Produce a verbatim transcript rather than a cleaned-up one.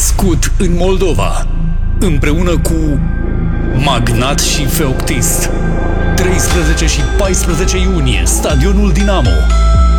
crescut în Moldova, împreună cu Magnat și Feoctist. treisprezece și paisprezece iunie, Stadionul Dinamo.